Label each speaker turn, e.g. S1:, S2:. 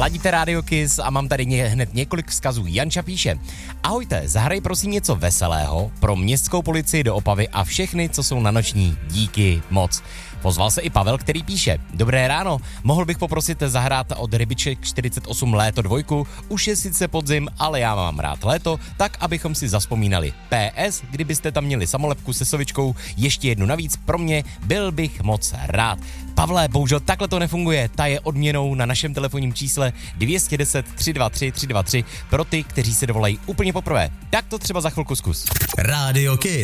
S1: Ladíte Radio Kiss a mám tady hned několik vzkazů. Janča píše: ahojte, zahraj prosím něco veselého pro městskou policii do Opavy a všechny, co jsou na noční. Díky moc. Pozval se i Pavel, který píše: dobré ráno, mohl bych poprosit zahrát od Rybiček 48 Léto 2, už je sice podzim, ale já mám rád léto, tak abychom si zazpomínali. PS, kdybyste tam měli samolepku se sovičkou, ještě jednu navíc pro mě, byl bych moc rád. Pavle, bohužel takhle to nefunguje, ta je odměnou na našem telefonním čísle 210 323 323 pro ty, kteří se dovolají úplně poprvé. Tak to třeba za chvilku zkus.
S2: Radio Kiss.